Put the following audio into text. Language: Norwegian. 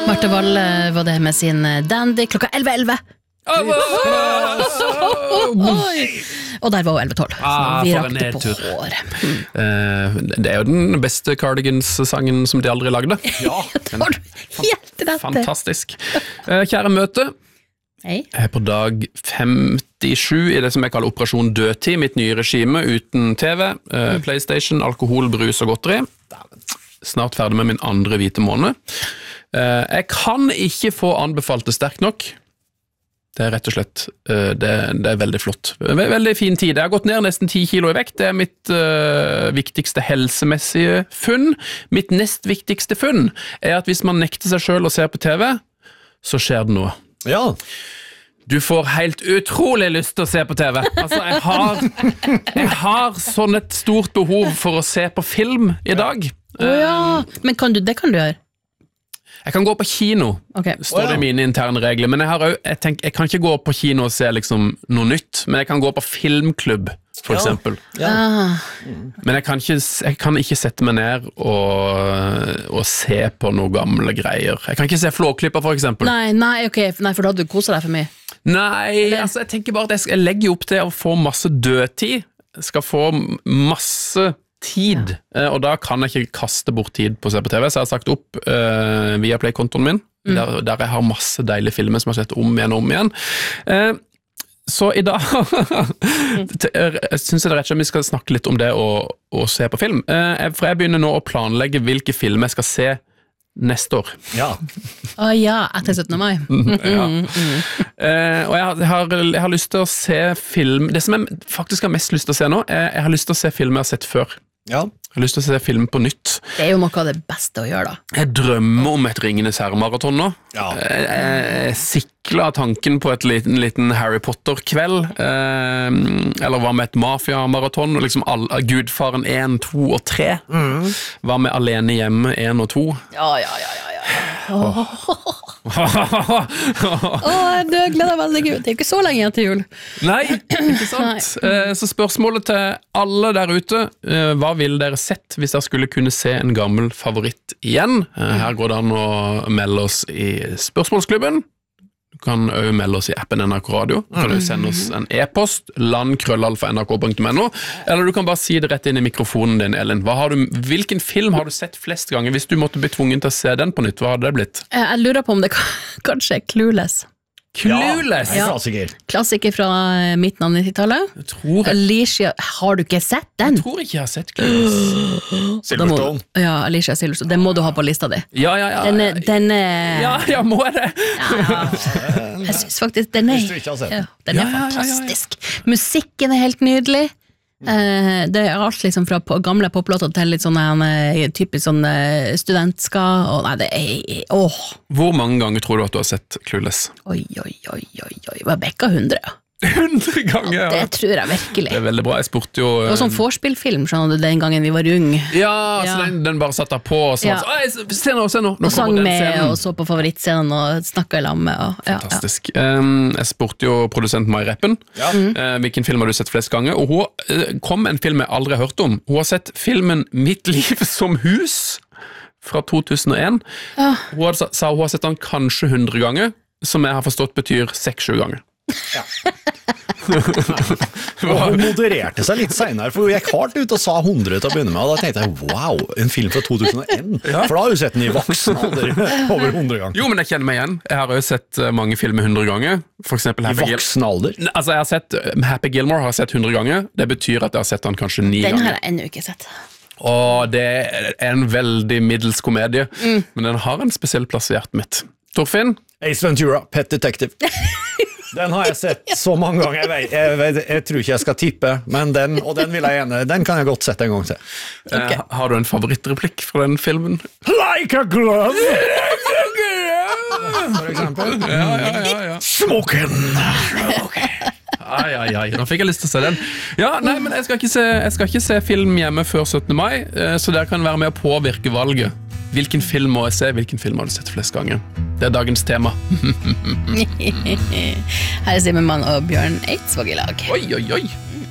Marte Walle var det med sin Dandy klokka 11:11. Og der var hun 11:12. Vi rakte på hår. Det jo den beste Cardigans-sangen som de aldri lagde. Ja, det var du helt rett. Fantastisk. Kjære møte. Hei. Jeg på dag 57 i det som jeg kaller Operasjon Dødtid, mitt nye regime uten TV, Playstation, alkohol, brus og godteri. Snart ferdig med min andre hvite måned. Jeg kan ikke få anbefalt det sterkt nok. Det rett og slett, det veldig flott. Veldig fin tid. Jeg har gått ned nesten 10 kilo i vekt. Det mitt viktigste helsemessige funn. Mitt nest viktigste funn at hvis man nekter seg selv å se på TV, så skjer det noe. Ja. Du får helt utrolig lyst til å se på TV. Altså, jeg har sånn et stort behov for å se på film i dag. Ja, men det kan du gjøre. Jeg kan gå på kino, står det i mine interne regler, men jeg kan ikke gå på kino og se liksom noe nytt, men jeg kan gå på filmklubb, for eksempel. Men jeg kan ikke sette meg ned og se på noen gamle greier. Jeg kan ikke se Flåklypa, for eksempel. Nei, for da hadde du koset deg for mye. Nei, altså jeg tenker bare at jeg legger opp til å få masse dødtid. Jeg skal få masse tid, og da kan jeg ikke kaste bort tid på å se på TV, så jeg har sagt opp via Play-kontoen min, der jeg har masse deilige filmer som jeg har sett om igjen og om igjen. Så i dag jeg synes det rett og slett vi skal snakke litt om det å se på film, for jeg begynner nå å planlegge hvilke filmer jeg skal se neste år. Ja. Etter 17. mai. Og jeg har lyst til å se film. Det som jeg faktisk har mest lyst til å se nå, jeg har lyst til å se film jeg har sett før. Ja. Jeg har lyst til å se film på nytt. Det jo noe av det beste å gjøre da. Jeg drømmer om et Ringenes herre-maraton nå. Ja. Jeg sikler tanken på et liten Harry Potter-kveld, eller hva med et mafia-maraton, liksom Gudfaren 1, 2 og 3. Hva med Alene hjemme 1 og 2? Ja. Det gleder jeg veldig ut. Det jo ikke så lenge igjen til jul. Nei, ikke sant? Så spørsmålet til alle der ute, hva ville dere sett hvis dere skulle kunne se en gammel favoritt igjen? Her går det an å melde oss i spørsmålsklubben. Du kan også melde oss i appen NRK Radio. Du kan også sende oss en e-post, land@nrk.no, eller du kan bare si det rett inn i mikrofonen din, Elin. Hvilken film har du sett flest ganger? Hvis du måtte bli tvungen til å se den på nytt, hva hadde det blitt? Jeg lurer på om det kanskje Clueless. Clueless? Ja, klassiker. Klassiker fra midten av 90-tallet. Alicia, har du ikke sett den? Jeg tror ikke jeg har sett Clueless. Silverstone. Ja, Alicia Silverstone. Den må du ha på lista di. Ja. Den Ja, må jeg det? Jeg synes faktisk den Hvis du ikke har sett den. Den fantastisk. Musikken helt nydelig. Det alt liksom fra gamle poplåter til litt sånne typisk sånne studentska og nei, det Hvor mange ganger tror du at du har sett Clueless? Oi, var bekka 100 100 ganger, ja. Det tror jeg virkelig. Det veldig bra, jeg spurte jo Det var sånn vorspillfilm, skjønner du, den gangen vi var unge. Ja, så den bare satt der på og så se nå og sang med og så på favorittscenen og snakket i lag med Fantastisk. Jeg spurte jo produsent Mai Reppen hvilken film har du sett flest ganger, og hun kom med en film jeg aldri har hørt om. Hun har sett filmen Mitt liv som hus fra 2001. Hun sa hun har sett den kanskje 100 ganger, som jeg har forstått betyr 6-7 ganger. Ja. Og hun modererte seg litt senere, for hun gikk hardt ut og sa 100 til å begynne med, og da tenkte jeg, wow, en film fra 2001, for da har du sett den i voksen alder over 100 ganger. Jo, men jeg kjenner meg igjen. Jeg har jo sett mange filmer 100 ganger. For eksempel I voksen alder? Altså, jeg har sett Happy Gilmore har jeg sett 100 ganger. Det betyr at jeg har sett den kanskje 9 ganger. Den har jeg ennå ikke sett. Og det en veldig middels komedie, men den har en spesiell plass i hjertet mitt. Torfinn? Ace Ventura, Pet Detective. Den har jeg sett så mange ganger. Jeg tror ikke jeg skal tippe, men den vil jeg gjerne. Den kan jeg godt sette en gang til. Har du en favorittreplikk fra den filmen? Like a glove! For eksempel. Ja. Smoken! Ai, nå fikk jeg lyst til å se den. Ja, nei, men jeg skal ikke se film hjemme før 17. mai, så dere kan være med å påvirke valget. Hvilken film må jeg se? Hvilken film har du sett flest ganger? Det dagens tema. Her er Simen Mann og Bjørn Eidsvåg i lag. Oi.